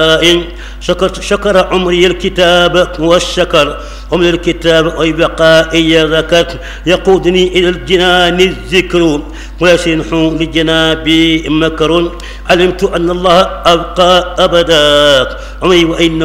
شكر عمري الكتاب والشكر عمري الكتاب أي بقائي ذكر يقودني إلى الجنان الذكر ويسنح لجنابي مكر علمت أن الله أبقى أبدا عمري وإن